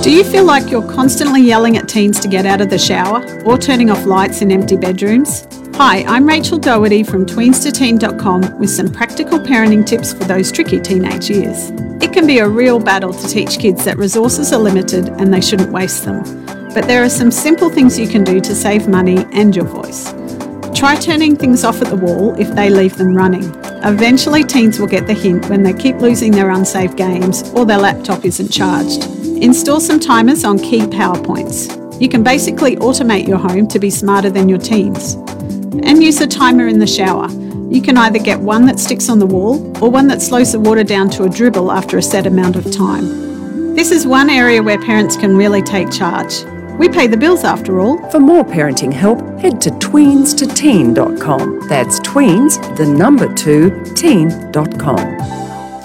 Do you feel like you're constantly yelling at teens to get out of the shower or turning off lights in empty bedrooms? Hi, I'm Rachel Doherty from tweens2teen.com with some practical parenting tips for those tricky teenage years. It can be a real battle to teach kids that resources are limited and they shouldn't waste them. But there are some simple things you can do to save money and your voice. Try turning things off at the wall if they leave them running. Eventually teens will get the hint when they keep losing their unsafe games or their laptop isn't charged. Install some timers on key power points. You can basically automate your home to be smarter than your teens. And use a timer in the shower. You can either get one that sticks on the wall or one that slows the water down to a dribble after a set amount of time. This is one area where parents can really take charge. We pay the bills after all. For more parenting help, head to tweens2teen.com. That's tweens, the number 2, teen.com.